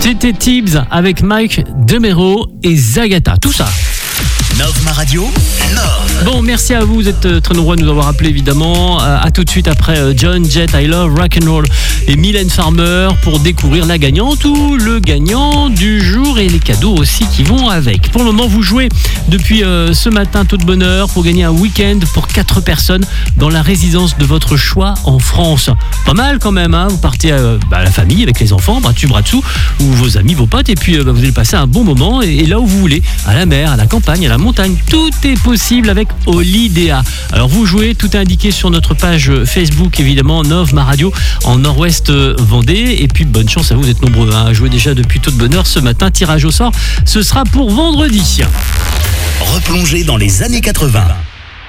C'était Tibbs avec Mike Demero et Zagata. Tout ça. Nove Ma Radio, Nove. Bon, merci à vous, vous êtes très nombreux à nous avoir appelés évidemment. À tout de suite après John Jett, I Love Rock'n'Roll et Mylène Farmer pour découvrir la gagnante ou le gagnant du jour et les cadeaux aussi qui vont avec. Pour le moment, vous jouez depuis ce matin tout de bonheur pour gagner un week-end pour 4 personnes dans la résidence de votre choix en France. Pas mal quand même, hein. Vous partez la famille avec les enfants, bras dessus, bras dessous, ou vos amis, vos potes, et puis vous allez passer un bon moment et là où vous voulez, à la mer, à la campagne, à la montagne, tout est possible avec Holiday. Alors vous jouez, tout est indiqué sur notre page Facebook évidemment, Nove Ma Radio en Nord-Ouest Vendée, et puis bonne chance à vous, vous êtes nombreux à jouer déjà depuis tout de bonheur ce matin. Tirage au sort, ce sera pour vendredi. Replongez dans les années 80.